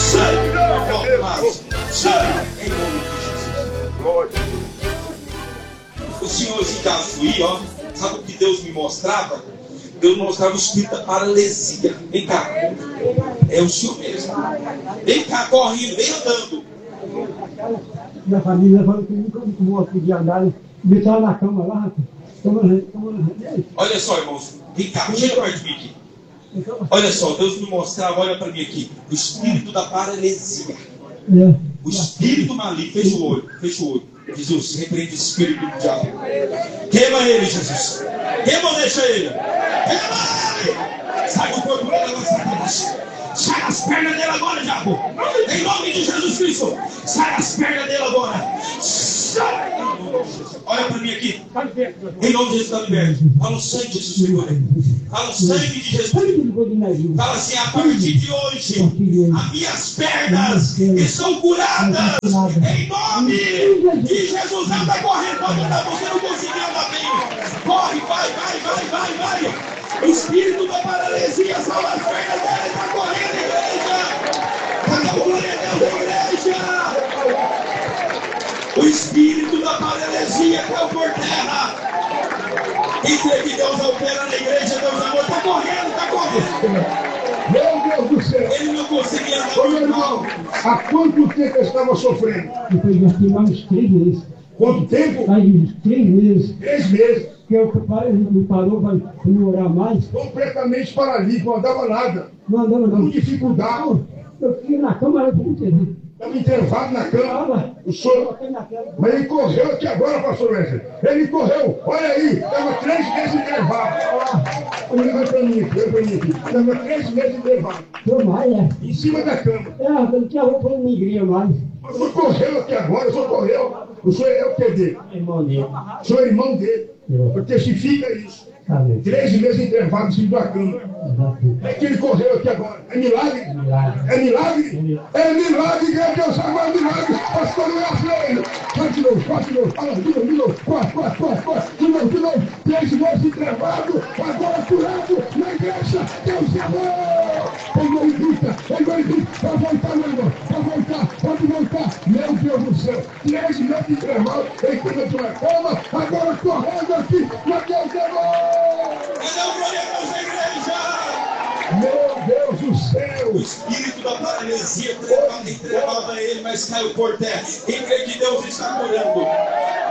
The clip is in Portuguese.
Sai, não volta mais. Sai, em nome de Jesus. O Senhor, esse caso aí, ó, sabe o que Deus me mostrava? Deus mostrava o espírito da paralisia. Vem cá. É o Senhor mesmo. Vem cá, correndo, vem andando. Minha família falou que nunca vou poder andar. Me estava na cama lá, olha só, irmãos. Vem cá, chega perto de mim aqui. Olha só, Deus me mostrava, olha para mim aqui. O espírito da paralisia. O espírito maligno. Fecha o olho, fecha o olho. Jesus, repreende o espírito do diabo. Queima ele, Jesus. Queima ou deixa ele? Queima ele! Sai do corpo dele, Satanás. Sai das pernas dele agora, diabo. Em nome de Jesus Cristo. Sai das pernas dele agora. Sai! Olha para mim aqui. Em nome de Jesus, está liberto. Fala o sangue de Jesus, Senhor. Fala o sangue de Jesus. Fala assim, a partir de hoje, as minhas pernas estão curadas. Em nome de Jesus, anda correndo. Pode andar, você não conseguir andar bem. Corre, vai. O espírito da paralisia salva as pernas dele. Está correndo, igreja. Cada glória a Deus, igreja. O espírito da paralisia caiu por terra. Quem crê que Deus opera na igreja, Deus amor, está correndo. Meu Deus do céu! Ele não conseguia andar. Ô meu irmão, há quanto tempo eu estava sofrendo? Depois já fiquei mais 3 meses. Quanto tempo? Mais uns 3 meses. 3 meses. Porque o pai me parou para não orar mais. Completamente paralítico, não andava nada. Não andava não. Com dificuldade. Eu fiquei na cama, eu não entendi. Estava entrevado na cama. O senhor... Mas ele correu aqui agora, pastor Wesley. Ele correu, olha aí, estava 3 meses entrevado. Olha para mim aqui. Estava 3 meses entrevado. Em cima da cama. Não tinha roupa, não me igreja mais. O senhor correu aqui agora, o senhor correu. O senhor é o que dele? Irmão dele. O senhor é irmão dele. Testifica isso. 3 meses entrevado em cima da cama. É que ele correu aqui agora. É milagre? É milagre? É milagre, Deus agora é milagre. Pastor, não é afeio. Vai de novo. Fala, de novo. Corre. De novo. 3 meses entrevado. Agora curado na igreja. Deus é bom. Ele grita. Vai voltar, meu irmão. Pode voltar. Meu Deus do céu. 3 meses entrevado. Ele cuida de uma cama. Agora correndo aqui. Meu Deus é bom. Meu Deus do céu! O espírito da paralisia entrevava ele, mas caiu por terra. Quem crê que Deus está curando?